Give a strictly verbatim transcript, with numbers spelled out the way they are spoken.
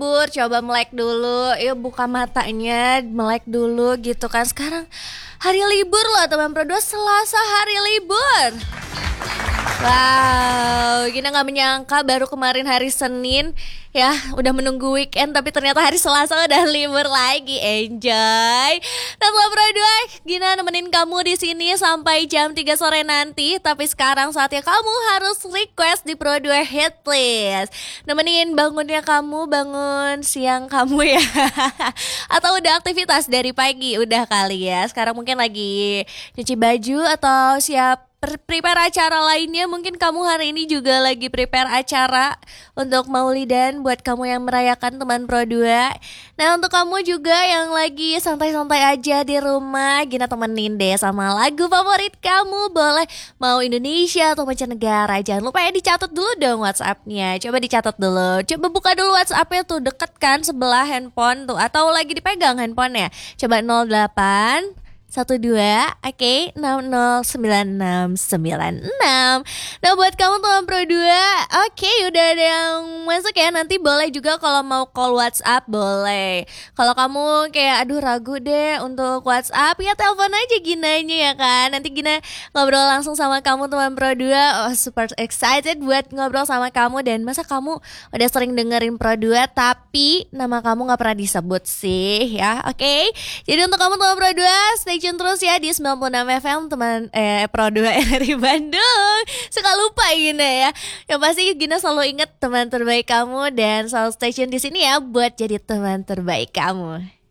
libur, coba melek dulu. Yuk buka matanya, melek dulu gitu kan. Sekarang hari libur loh teman Pro dua, Selasa hari libur. Wow, Gina gak menyangka baru kemarin hari Senin ya udah menunggu weekend, tapi ternyata hari Selasa udah libur lagi. Enjoy. Teman Pro dua, Gina nemenin kamu di sini sampai jam tiga sore nanti. Tapi sekarang saatnya kamu harus request di Pro dua Hit List. Nemenin bangunnya kamu, bangun siang kamu ya. Atau udah aktivitas dari pagi udah kali ya. Sekarang mungkin lagi nyuci baju atau siap prepare acara lainnya. Mungkin kamu hari ini juga lagi prepare acara untuk Maulidan buat kamu yang merayakan teman Pro dua. Nah untuk kamu juga yang lagi santai-santai aja di rumah, Gina temenin deh sama lagu favorit kamu. Boleh mau Indonesia atau mancanegara. Jangan lupa ya dicatat dulu dong WhatsAppnya. Coba dicatat dulu. Coba buka dulu WhatsAppnya tuh, deket kan sebelah handphone tuh, atau lagi dipegang handphonenya. Coba nol delapan satu dua, oke, okay, enam nol sembilan enam sembilan enam. Nah buat kamu teman Pro dua, oke okay, udah ada yang masuk ya. Nanti boleh juga kalau mau call WhatsApp boleh. Kalau kamu kayak aduh ragu deh untuk WhatsApp, ya telepon aja Ginanya ya kan. Nanti Gina ngobrol langsung sama kamu teman Pro dua. Oh super excited buat ngobrol sama kamu. Dan masa kamu udah sering dengerin Pro dua tapi nama kamu gak pernah disebut sih ya, oke okay? Jadi untuk kamu teman Pro dua, stay tune terus ya di sembilan puluh enam F M teman eh Pro dua R R I Bandung. Suka lupa Gina ya. Yang pasti Gina selalu inget teman terbaik kamu dan selalu stay tune di sini ya buat jadi teman terbaik kamu.